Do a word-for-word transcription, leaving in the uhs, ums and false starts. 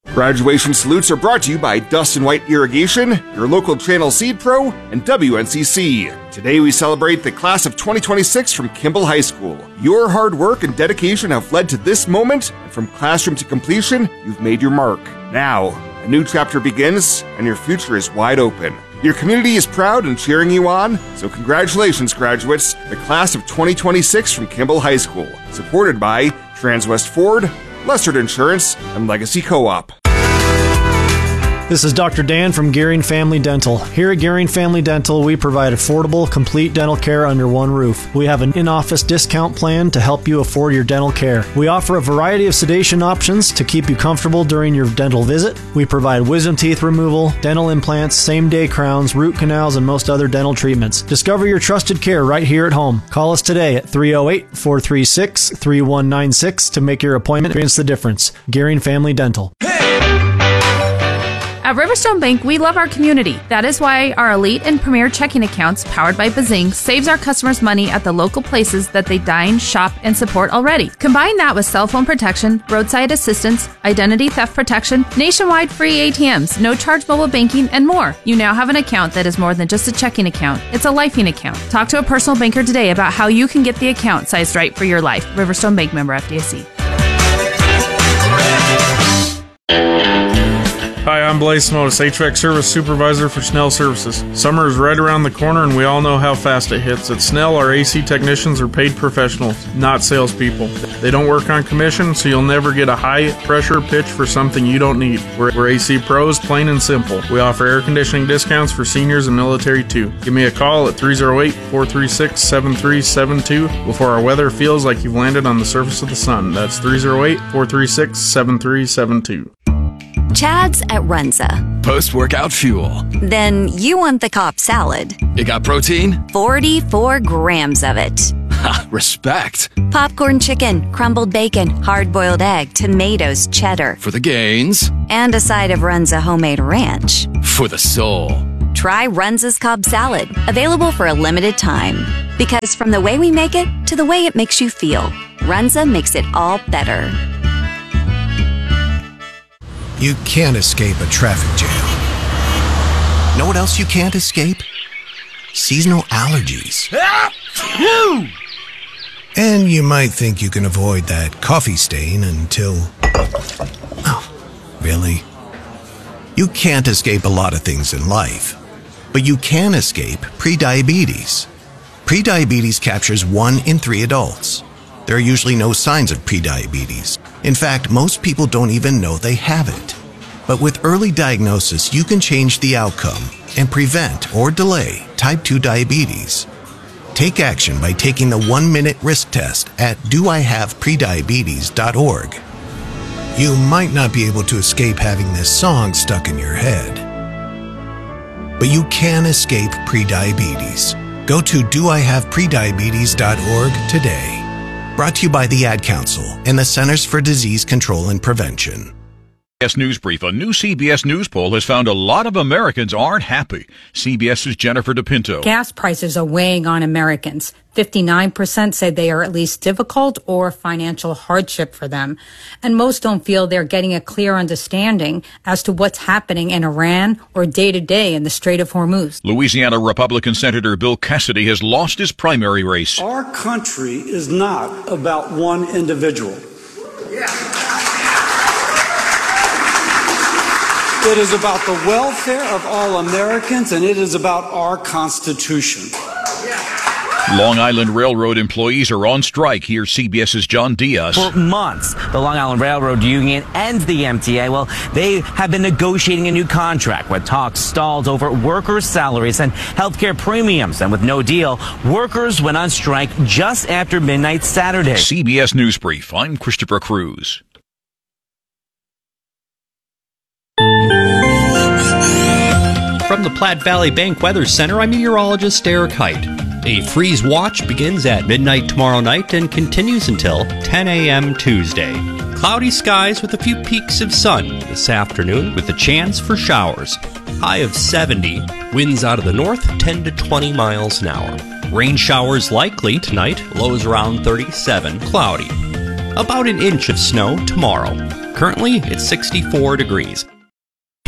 Graduation salutes are brought to you by Dustin White Irrigation, your local Channel Seed Pro, and W N C C. Today we celebrate the class of twenty twenty-six from Kimball High School. Your hard work and dedication have led to this moment, and from classroom to completion, you've made your mark. Now, a new chapter begins, and your future is wide open. Your community is proud and cheering you on, so congratulations, graduates, the class of twenty twenty-six from Kimball High School, supported by Transwest Ford, Lessard Insurance, and Legacy Co-op. This is Doctor Dan from Gearing Family Dental. Here at Gearing Family Dental, we provide affordable, complete dental care under one roof. We have an in-office discount plan to help you afford your dental care. We offer a variety of sedation options to keep you comfortable during your dental visit. We provide wisdom teeth removal, dental implants, same-day crowns, root canals, and most other dental treatments. Discover your trusted care right here at home. Call us today at three oh eight, four three six, three one nine six to make your appointment. Experience the difference. Gearing Family Dental. At Riverstone Bank, we love our community. That is why our elite and premier checking accounts, powered by Bazing, saves our customers money at the local places that they dine, shop, and support already. Combine that with cell phone protection, roadside assistance, identity theft protection, nationwide free A T Ms, no-charge mobile banking, and more. You now have an account that is more than just a checking account. It's a lifing account. Talk to a personal banker today about how you can get the account sized right for your life. Riverstone Bank, member F D I C. Hi, I'm Blaze Smotis, H V A C Service Supervisor for Snell Services. Summer is right around the corner and we all know how fast it hits. At Snell, our A C technicians are paid professionals, not salespeople. They don't work on commission, so you'll never get a high-pressure pitch for something you don't need. We're, we're A C pros, plain and simple. We offer air conditioning discounts for seniors and military, too. Give me a call at three oh eight, four three six, seven three seven two before our weather feels like you've landed on the surface of the sun. That's three oh eight, four three six, seven three seven two. Chad's at Runza. Post-workout fuel. Then you want the Cobb salad. It got protein? forty-four grams of it. Ha, respect. Popcorn chicken, crumbled bacon, hard-boiled egg, tomatoes, cheddar. For the gains. And a side of Runza homemade ranch. For the soul. Try Runza's Cobb salad, available for a limited time. Because from the way we make it to the way it makes you feel, Runza makes it all better. You can't escape a traffic jam. Know what else you can't escape? Seasonal allergies. And you might think you can avoid that coffee stain until... Oh, really? You can't escape a lot of things in life, but you can escape prediabetes. Prediabetes captures one in three adults. There are usually no signs of prediabetes. In fact, most people don't even know they have it. But with early diagnosis, you can change the outcome and prevent or delay type two diabetes. Take action by taking the one-minute risk test at do I have prediabetes dot org. You might not be able to escape having this song stuck in your head, but you can escape prediabetes. Go to do I have prediabetes dot org today. Brought to you by the Ad Council and the Centers for Disease Control and Prevention. C B S News Brief. A new C B S News poll has found a lot of Americans aren't happy. CBS's Jennifer DePinto. Gas prices are weighing on Americans. fifty-nine percent say they are at least difficult or financial hardship for them. And most don't feel they're getting a clear understanding as to what's happening in Iran or day to day in the Strait of Hormuz. Louisiana Republican Senator Bill Cassidy has lost his primary race. Our country is not about one individual. It is about the welfare of all Americans, and it is about our Constitution. Long Island Railroad employees are on strike. Here's CBS's John Diaz. For months, the Long Island Railroad Union and the M T A, well, they have been negotiating a new contract with talks stalled over workers' salaries and healthcare premiums. And with no deal, workers went on strike just after midnight Saturday. C B S News Brief. I'm Christopher Cruz. From the Platte Valley Bank Weather Center, I'm meteorologist Eric Height. A freeze watch begins at midnight tomorrow night and continues until ten a.m. Tuesday. Cloudy skies with a few peaks of sun this afternoon with a chance for showers. High of seventy, winds out of the north ten to twenty miles an hour. Rain showers likely tonight, lows around thirty-seven, cloudy. About an inch of snow tomorrow. Currently, it's sixty-four degrees.